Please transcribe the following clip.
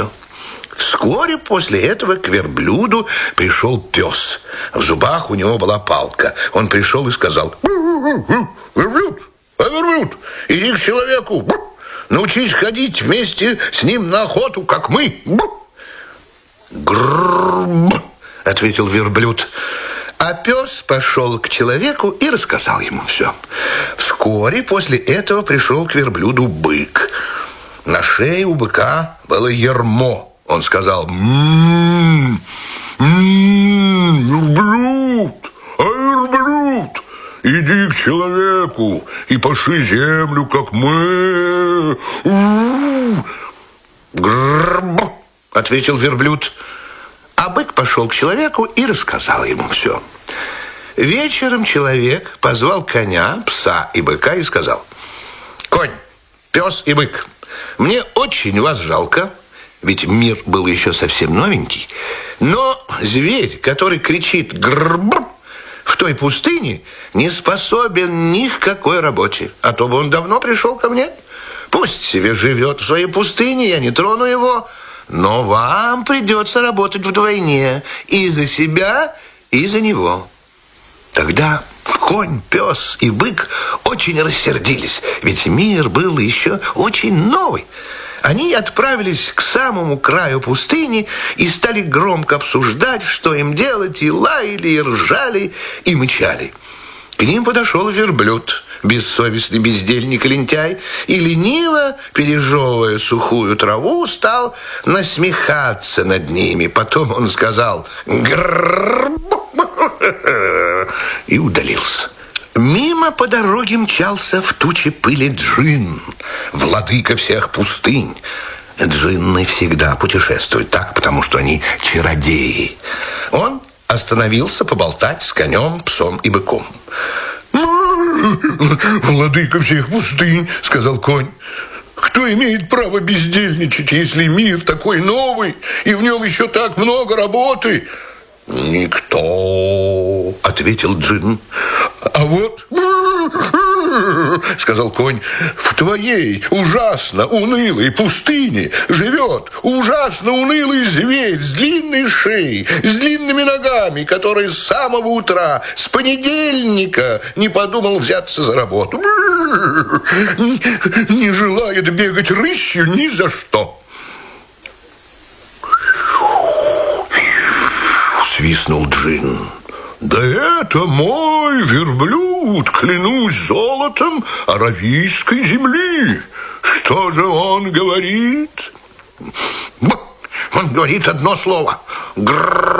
все. Вскоре после этого к верблюду пришел пес. В зубах у него была палка. Он пришел и сказал: верблюд, верблюд, иди к человеку. Научись ходить вместе с ним на охоту, как мы. Гррррр, ответил верблюд. А пес пошел к человеку и рассказал ему все. Вскоре после этого пришел к верблюду бык. На шее у быка было ярмо. Он сказал: верблюд, верблюд, иди к человеку и паши землю, как мы. Грррр, ответил верблюд. А бык пошел к человеку и рассказал ему все. Вечером человек позвал коня, пса и быка и сказал: конь, пес и бык, мне очень вас жалко, ведь мир был еще совсем новенький, но зверь, который кричит «грррр», в той пустыне не способен ни к какой работе, а то бы он давно пришел ко мне. Пусть себе живет в своей пустыне, я не трону его, но вам придется работать вдвойне, и за себя, и за него. Тогда конь, пес и бык очень рассердились, ведь мир был еще очень новый. Они отправились к самому краю пустыни и стали громко обсуждать, что им делать, и лаяли, и ржали, и мычали. К ним подошел верблюд, бессовестный бездельник и лентяй, и лениво, пережевывая сухую траву, стал насмехаться над ними. Потом он сказал «гррррр» и удалился. Мимо по дороге мчался в туче пыли Джин, владыка всех пустынь. Джинны всегда путешествуют так, потому что они чародеи. Он остановился поболтать с конем, псом и быком. «Владыка всех пустынь», — сказал конь, — «кто имеет право бездельничать, если мир такой новый, и в нем еще так много работы?» «Никто», — ответил Джин. «А вот», — сказал конь, — «в твоей ужасно унылой пустыне живет ужасно унылый зверь с длинной шеей, с длинными ногами, который с самого утра, с понедельника не подумал взяться за работу. Не желает бегать рысью ни за что». Свистнул Джин. «Да это мой верблюд, клянусь золотом аравийской земли. Что же он говорит?» «Он говорит одно слово. Грррр.